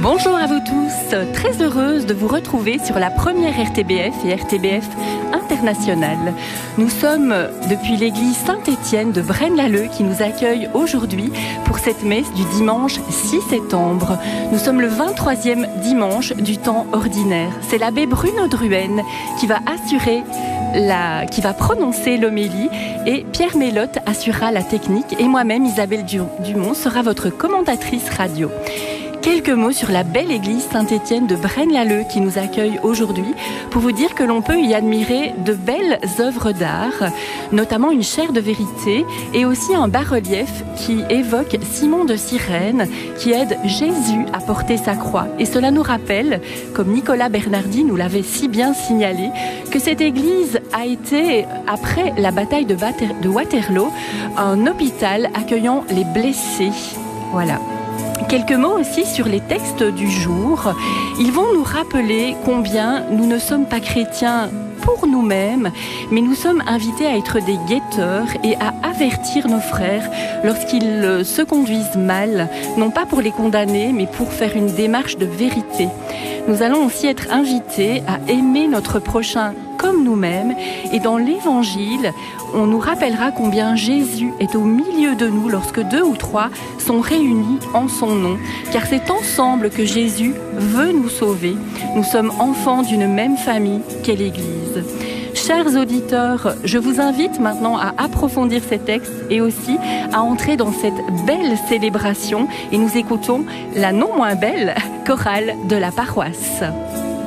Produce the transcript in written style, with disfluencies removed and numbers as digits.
Bonjour à vous tous, très heureuse de vous retrouver sur la première RTBF et RTBF internationale. Nous sommes depuis l'église Saint-Étienne de Braine-l'Alleud qui nous accueille aujourd'hui pour cette messe du dimanche 6 septembre. Nous sommes le 23e dimanche du temps ordinaire. C'est l'abbé Bruno Druenne qui va prononcer l'homélie et Pierre Mélotte assurera la technique et moi-même Isabelle Dumont sera votre commentatrice radio. Quelques mots sur la belle église Saint-Étienne de Braine-l'Alleud qui nous accueille aujourd'hui pour vous dire que l'on peut y admirer de belles œuvres d'art, notamment une chaire de vérité et aussi un bas-relief qui évoque Simon de Cyrène qui aide Jésus à porter sa croix. Et cela nous rappelle, comme Nicolas Bernardi nous l'avait si bien signalé, que cette église a été, après la bataille de Waterloo, un hôpital accueillant les blessés. Voilà. Quelques mots aussi sur les textes du jour. Ils vont nous rappeler combien nous ne sommes pas chrétiens pour nous-mêmes, mais nous sommes invités à être des guetteurs et à avertir nos frères lorsqu'ils se conduisent mal, non pas pour les condamner, mais pour faire une démarche de vérité. Nous allons aussi être invités à aimer notre prochain comme nous-mêmes, et dans l'Évangile, on nous rappellera combien Jésus est au milieu de nous lorsque 2 ou 3 sont réunis en son nom, car c'est ensemble que Jésus veut nous sauver. Nous sommes enfants d'une même famille qu'est l'Église. Chers auditeurs, je vous invite maintenant à approfondir ces textes et aussi à entrer dans cette belle célébration et nous écoutons la non moins belle chorale de la paroisse.